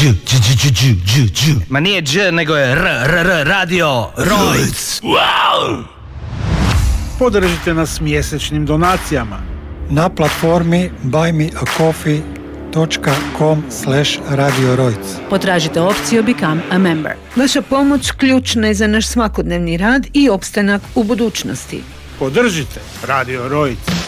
Ma nije dž, nego je Radio Rojc. Podržite nas mjesečnim donacijama na platformi buymeacoffee.com/Radio Rojc. Potražite opciju Become a Member. Vaša pomoć ključna je za naš svakodnevni rad i opstanak u budućnosti. Podržite Radio Rojc.